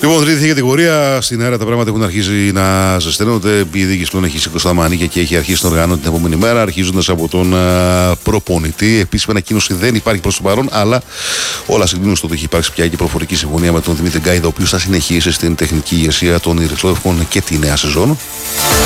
Λοιπόν, τρίτη κατηγορία. Στην αέρα τα πράγματα έχουν αρχίσει να ζεσθένονται. Η διοίκηση πλέον έχει σηκώσει τα μανίκια και έχει αρχίσει να οργανώνει την επόμενη μέρα, αρχίζοντας από τον προπονητή. Επίσημη ανακοίνωση δεν υπάρχει προς το παρόν, αλλά όλα συγκλίνουν στο ότι έχει υπάρξει πια και προφορική συμφωνία με τον Δημήτρη Γκάιδα, ο οποίος θα συνεχίσει στην τεχνική ηγεσία των Ηρυκλόευκων και τη νέα σεζόν.